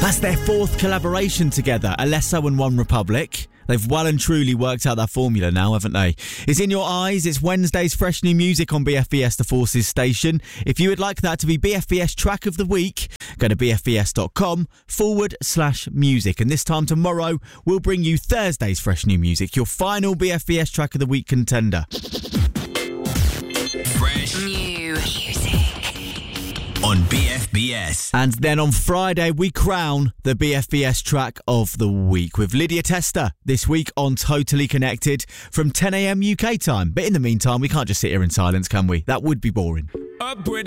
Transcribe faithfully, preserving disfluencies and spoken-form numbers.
That's their fourth collaboration together, Alesso and One Republic. They've well and truly worked out that formula now, haven't they? It's In Your Eyes. It's Wednesday's fresh new music on B F B S The Forces station. If you would like that to be B F B S Track of the Week, go to bfbs.com forward slash music. And this time tomorrow, we'll bring you Thursday's fresh new music, your final B F B S Track of the Week contender. Fresh new music on B F B S. And then on Friday, we crown the B F B S Track of the Week with Lydia Testa this week on Totally Connected from ten a.m. U K time. But in the meantime, we can't just sit here in silence, can we? That would be boring. Up with